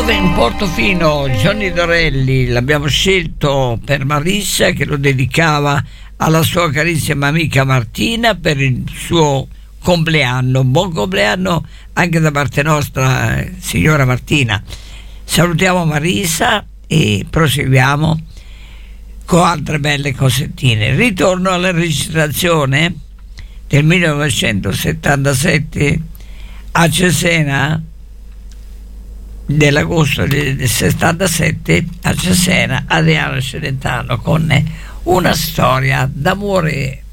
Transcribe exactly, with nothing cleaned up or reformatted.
in Portofino, Johnny Dorelli, l'abbiamo scelto per Marissa, che lo dedicava alla sua carissima amica Martina per il suo compleanno. Buon compleanno anche da parte nostra, signora Martina. Salutiamo Marisa e proseguiamo con altre belle cosettine. Ritorno alla registrazione del millenovecentosettantasette a Cesena, dell'agosto del settantasette a Cesena, Adriano Celentano con Una storia d'amore.